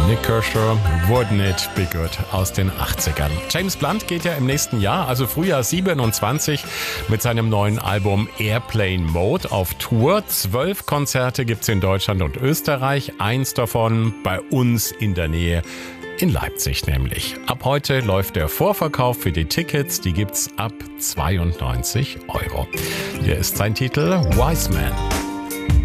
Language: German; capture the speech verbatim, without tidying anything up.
Nick Kershaw, Wouldn't It Be Good aus den achtzigern. James Blunt geht ja im nächsten Jahr, also Frühjahr siebenundzwanzig, mit seinem neuen Album Airplane Mode auf Tour. Zwölf Konzerte gibt's in Deutschland und Österreich, eins davon bei uns in der Nähe. In Leipzig nämlich. Ab heute läuft der Vorverkauf für die Tickets. Die gibt's ab zweiundneunzig Euro. Hier ist sein Titel Wise Man.